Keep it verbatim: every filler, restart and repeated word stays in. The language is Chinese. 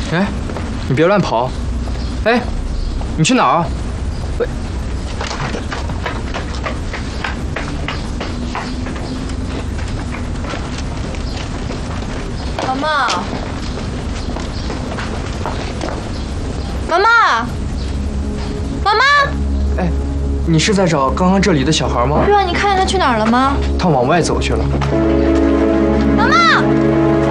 哎，你别乱跑！哎，你去哪儿啊？喂， 妈妈，妈妈，妈妈！ 哎，你是在找刚刚这里的小孩吗？ 对啊，你看见他去哪儿了吗？ 他往外走去了。 妈妈！